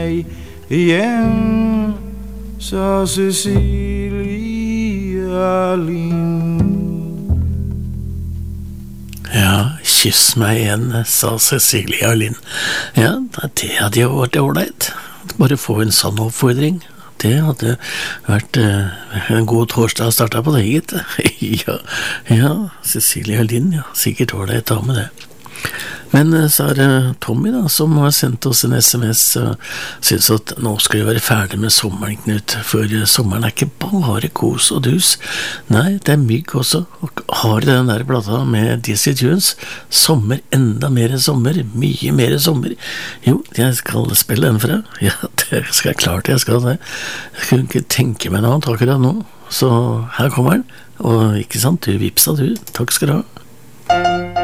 meg igjen, sa Cecilia Lind. Ja, kyss meg igjen, sa Cecilia Lind. Ja, det hadde jo vært ålreit. Bare få en sånn oppfordring. Det hadde vært en god torsdag å starte på det, gitt. ja, Cecilia Lind, ja, sikkert ålreit da med det. Men så er det Tommy da, som har sendt oss en SMS og synes at nå skal vi være ferdig med sommeren, Knut, for sommeren er ikke bare kos og dus. Nei, det er mygg også. Og har du den der plata med Dizzy Tunes, sommer, enda mer sommer, mye mer sommer? Jo, jeg skal spille den for deg. Ja, det skal jeg klart, jeg skal det. Jeg kunne ikke tenke meg noe annet akkurat nå. Så her kommer den. Og ikke sant, du vipsa du. Takk skal du ha.